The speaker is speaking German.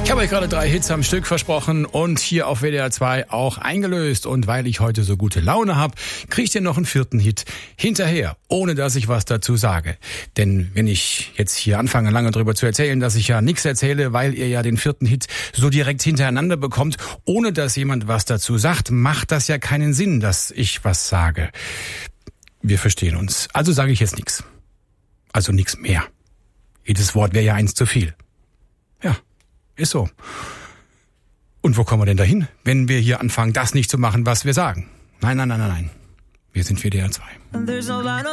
Ich habe euch gerade 3 Hits am Stück versprochen und hier auf WDR 2 auch eingelöst. Und weil ich heute so gute Laune habe, kriegt ihr noch einen 4. Hit hinterher, ohne dass ich was dazu sage. Denn wenn ich jetzt hier anfange, lange drüber zu erzählen, dass ich ja nichts erzähle, weil ihr ja den 4. Hit so direkt hintereinander bekommt, ohne dass jemand was dazu sagt, macht das ja keinen Sinn, dass ich was sage. Wir verstehen uns. Also sage ich jetzt nichts. Also nichts mehr. Jedes Wort wäre ja eins zu viel. Ja. Ist so. Und wo kommen wir denn dahin, wenn wir hier anfangen, das nicht zu machen, was wir sagen? Nein. Wir sind WDR 2.